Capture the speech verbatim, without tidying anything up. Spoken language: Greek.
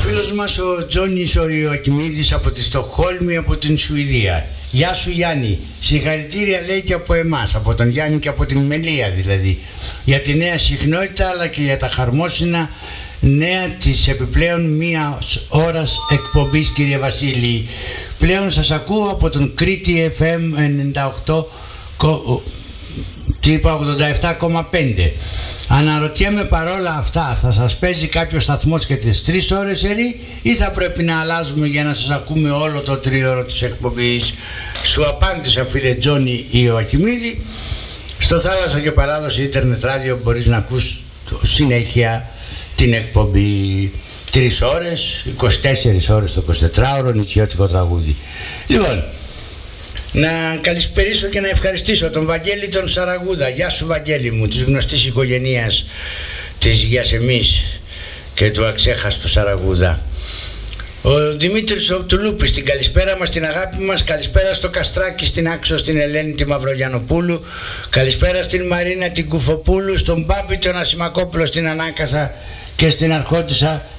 φίλος μας ο Τζόνις ο Ιωακημίδης από τη Στοκχόλμη, από την Σουηδία. Γεια σου Γιάννη, συγχαρητήρια λέει και από εμάς, από τον Γιάννη και από την Μελία δηλαδή, για τη νέα συχνότητα αλλά και για τα χαρμόσυνα νέα της επιπλέον μία ώρας εκπομπής, κύριε Βασίλη. Πλέον σας ακούω από τον Κρήτη εφ εμ ενενήντα οκτώ τύπα ογδόντα επτά κόμμα πέντε. Αναρωτιέμαι παρόλα αυτά, θα σας παίζει κάποιο σταθμός και τις τρεις ώρες ερή ή θα πρέπει να αλλάζουμε για να σας ακούμε όλο το τρίωρο της εκπομπής? Σου απάντησα φίλε Τζόνι Ιωακημίδη. Στο Θάλασσα και Παράδοση Ίντερνετ Ράδιο μπορείς να ακούς συνέχεια την εκπομπή τρεις ώρες, είκοσι τέσσερις ώρες το εικοσιτετράωρο νητσιώτικο τραγούδι. Λοιπόν, να καλησπερίσω και να ευχαριστήσω τον Βαγγέλη τον Σαραγούδα. Γεια σου Βαγγέλη μου, της γνωστής οικογένειας της Γιασεμής και του αξέχαστου Σαραγούδα. Ο Δημήτρης ο Τουλούπης, την καλησπέρα μας, την αγάπη μας. Καλησπέρα στο Καστράκι, στην Άξο, στην Ελένη τη Μαυρογιανοπούλου. Καλησπέρα στην Μαρίνα την Κουφοπούλου, στον Μπάμπη τον Ασημακόπουλο στην Ανάκαθα και στην Αρχόντισσα